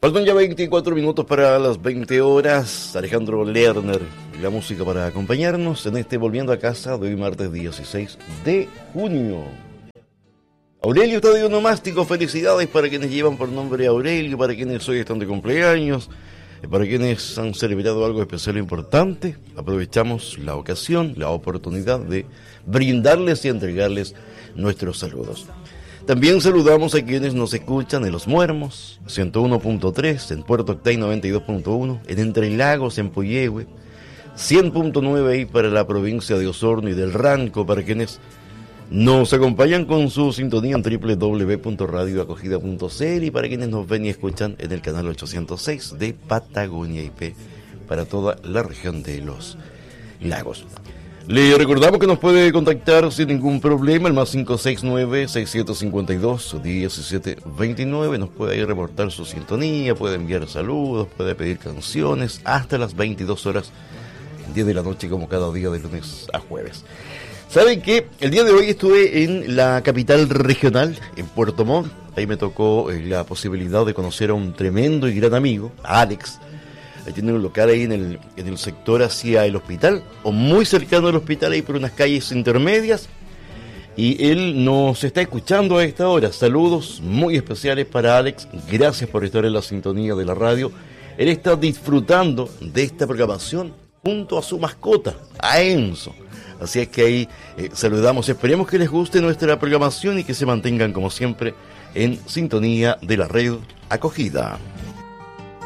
Faltan ya 24 minutos para las 20 horas. Alejandro Lerner y la música para acompañarnos en este Volviendo a Casa de hoy martes 16 de junio. Aurelio está de onomástico, felicidades para quienes llevan por nombre Aurelio, para quienes hoy están de cumpleaños, para quienes han celebrado algo especial e importante. Aprovechamos la ocasión, la oportunidad de brindarles y entregarles nuestros saludos. También saludamos a quienes nos escuchan en Los Muermos, 101.3, en Puerto Octay 92.1, en Entre Lagos, en Puyehue, 100.9 ahí para la provincia de Osorno y del Ranco, para quienes nos acompañan con su sintonía en www.radioacogida.cl y para quienes nos ven y escuchan en el canal 806 de Patagonia IP para toda la región de los lagos. Le recordamos que nos puede contactar sin ningún problema, el más 569-6752-1729. Nos puede ahí reportar su sintonía, puede enviar saludos, puede pedir canciones hasta las 22 horas, 10 de la noche, como cada día de lunes a jueves. ¿Saben qué? El día de hoy estuve en la capital regional, en Puerto Montt. Ahí me tocó la posibilidad de conocer a un tremendo y gran amigo, a Alex. Ahí tiene un local ahí en el sector hacia el hospital, o muy cercano al hospital, ahí por unas calles intermedias. Y él nos está escuchando a esta hora. Saludos muy especiales para Alex. Gracias por estar en la sintonía de la radio. Él está disfrutando de esta programación junto a su mascota, a Enzo. Así es que ahí saludamos. Esperemos que les guste nuestra programación y que se mantengan como siempre en sintonía de la red Acogida.